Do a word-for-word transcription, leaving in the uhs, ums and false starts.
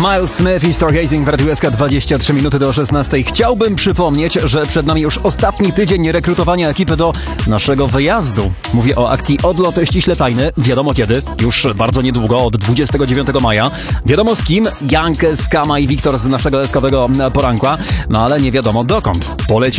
Miles Smith i Stargazing w Radiu S K, dwadzieścia trzy minuty do szesnastej. Chciałbym przypomnieć, że przed nami już ostatni tydzień rekrutowania ekipy do naszego wyjazdu. Mówię o akcji Odlot ściśle tajny. Wiadomo kiedy, już bardzo niedługo, od dwudziestego dziewiątego maja. Wiadomo z kim, Jankę, Skama i Wiktor z naszego eskowego poranka. No ale nie wiadomo dokąd. Poleci